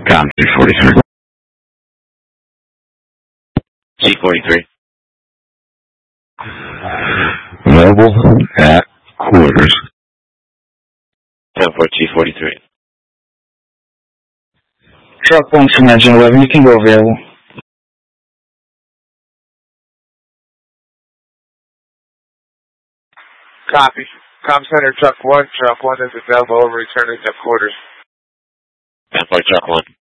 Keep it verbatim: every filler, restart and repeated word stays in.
Com two forty-three. G forty-three. Available at quarters. ten four G forty-three. Truck one from engine eleven, you can go available. Copy. Com center truck one, truck one is available over returning to quarters. ten four truck one.